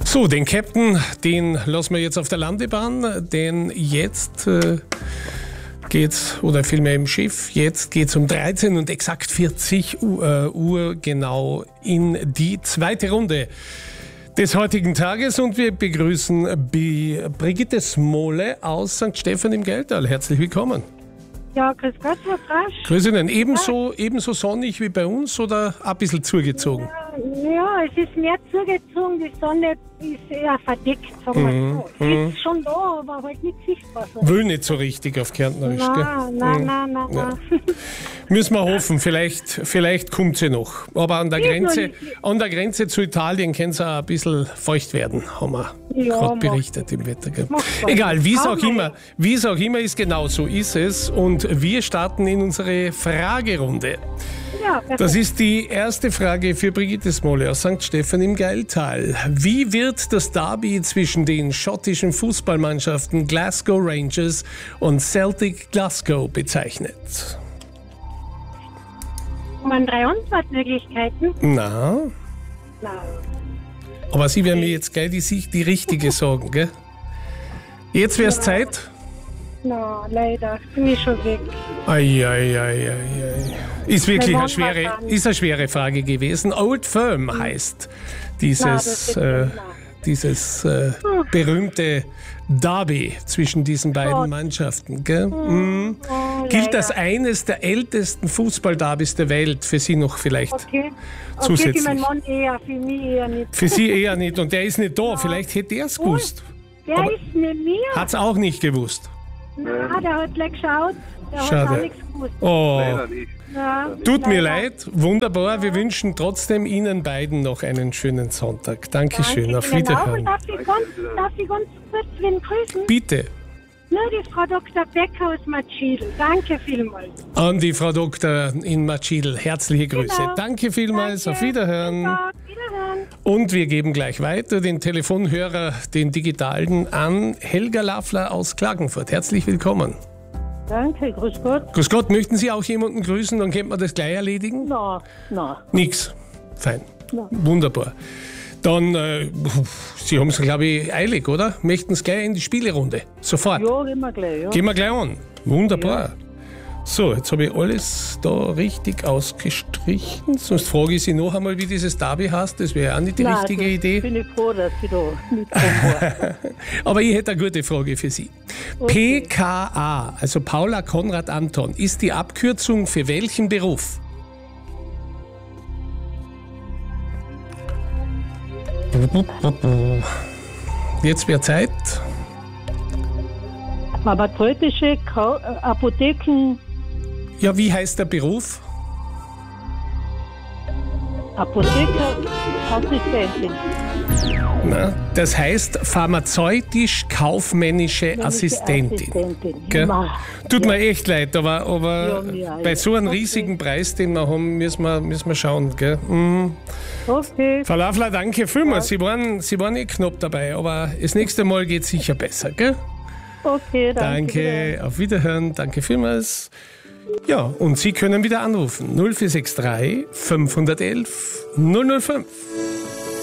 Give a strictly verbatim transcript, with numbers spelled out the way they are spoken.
So, den Captain, den lassen wir jetzt auf der Landebahn, denn jetzt äh, geht's, oder vielmehr im Schiff, jetzt geht's um dreizehn und exakt vierzig Uhr, Uhr genau in die zweite Runde des heutigen Tages und wir begrüßen B- Brigitte Smole aus Sankt Stephan im Geldtal. Herzlich willkommen. Ja, grüß Gott, Herr Frasch. Grüß Ihnen. Ebenso, ebenso sonnig wie bei uns oder ein bisschen zugezogen? Ja, ja, es ist mehr zugezogen, die Sonne ist eher verdeckt, sagen wir Mhm, so. mhm. Es ist schon da, aber halt nicht sichtbar. So. Will nicht so richtig auf Kärntnerisch, gell? Nein, nein, Mhm. nein, nein, Ja. nein. Müssen wir hoffen, vielleicht, vielleicht kommt sie noch. Aber an der, Ist noch Grenze, nicht. an der Grenze zu Italien kann es auch ein bisschen feucht werden, haben wir Ja, gerade macht berichtet im Wetter. Gell? Macht Spaß. Egal, wie es Schauen auch wir immer, wie es auch immer ist, genau so ist es. Und wir starten in unsere Fragerunde. Ja, perfekt. Das ist die erste Frage für Brigitte Smole aus Sankt Stephan im Geldtal. Wie wird das Derby zwischen den schottischen Fußballmannschaften Glasgow Rangers und Celtic Glasgow bezeichnet? Man drei Antwortmöglichkeiten. Na, Nein. aber Sie werden mir jetzt gleich die, Sicht- die richtige sagen, gell? Jetzt wäre es Zeit. Na, leider, bin ich schon weg. Ei, ei, ei, ei, ei. Ist wirklich eine schwere, ist eine schwere Frage gewesen. Old Firm heißt dieses, Na, das äh, wird dieses äh, berühmte Derby zwischen diesen beiden Gott. Mannschaften. Gell? Mhm. Oh, Gilt leider. als eines der ältesten Fußballderbys der Welt. Für Sie noch vielleicht. Okay. Okay, Zusätzlich. für meinen Mann eher, für mich eher nicht. Für Sie eher nicht. Und der ist nicht da. Vielleicht hätte er es gewusst. Der aber- ist nicht mir. Hat es auch nicht gewusst. Nein, der hat gleich geschaut. Der Schade. hat auch nichts gewusst. Oh. Leider nicht. Ja, Tut mir leider. leid, wunderbar. Wir wünschen trotzdem Ihnen beiden noch einen schönen Sonntag. Dankeschön, Danke auf Ihnen auch. Wiederhören. Und darf ich ganz, darf ich ganz kurz wen grüßen? Bitte Nur die Frau Doktor Becker aus Matschidl. Danke vielmals. an die Frau Doktor in Matschidl. Herzliche Grüße. Genau. Danke vielmals, Danke. auf Wiederhören. Ja, Wiederhören. Und wir geben gleich weiter den Telefonhörer, den digitalen, an Helga Laffler aus Klagenfurt. Herzlich willkommen. Danke, grüß Gott. Grüß Gott, möchten Sie auch jemanden grüßen? Dann könnte man das gleich erledigen? Na, na, Nix. Fein. Ja. Wunderbar. Dann, äh, Sie haben es, glaube ich, eilig, oder? Möchten es gleich in die Spielerunde? Sofort. ja, gehen wir gleich, ja. Gehen wir gleich an. Wunderbar. So, jetzt habe ich alles da richtig ausgestrichen. Sonst frage ich Sie noch einmal, wie dieses Derby heißt. Das wäre auch nicht die Nein, richtige das Idee. bin ich froh, dass ich da mitgekommen war. Aber ich hätte eine gute Frage für Sie. Okay. P K A, also Paula Konrad Anton, ist die Abkürzung für welchen Beruf? Jetzt wäre Zeit. Pharmazeutische Kau äh, Apotheken, Ja, wie heißt der Beruf? Apothekerassistentin. Na, das heißt pharmazeutisch-kaufmännische Assistentin. Assistentin. Gell? Ma, Tut ja. mir echt leid, aber, aber Ja, mir auch. bei so einem Okay. riesigen Preis, den wir haben, müssen wir, müssen wir schauen. Gell? Mhm. Okay, Frau Laffler, danke vielmals. Sie waren, Sie waren eh knapp dabei, aber das nächste Mal geht es sicher besser. Gell? okay, danke. Danke, auf Wiederhören, danke vielmals. Ja, und Sie können wieder anrufen. null vier sechs drei fünf eins eins null null fünf.